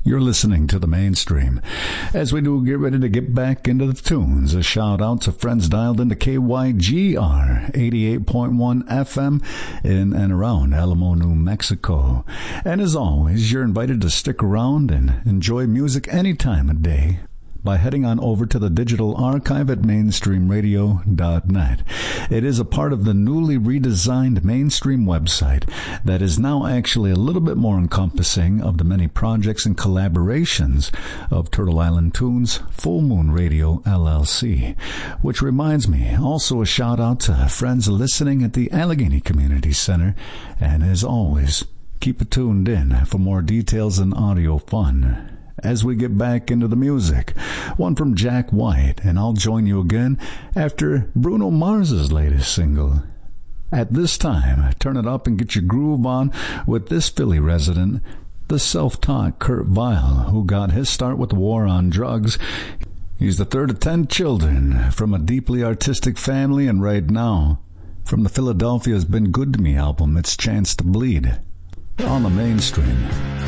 You're listening to the Mainstream. As we do get ready to get back into the tunes, a shout out to friends dialed into KYGR 88.1 FM in and around Alamo, New Mexico. And as always, you're invited to stick around and enjoy music any time of day by heading on over to the digital archive at mainstreamradio.net. It is a part of the newly redesigned Mainstream website that is now actually a little bit more encompassing of the many projects and collaborations of Turtle Island Tunes Full Moon Radio LLC. Which reminds me, also a shout out to friends listening at the Allegheny Community Center. And as always, keep it tuned in for more details and audio fun as we get back into the music. One from Jack White, and I'll join you again after Bruno Mars's latest single. At this time, turn it up and get your groove on with this Philly resident, the self-taught Kurt Vile, who got his start with the war on drugs. He's the third of 10 children from a deeply artistic family, and right now, from the Philadelphia's Been Good to Me album, it's Chance to Bleed on the Mainstream.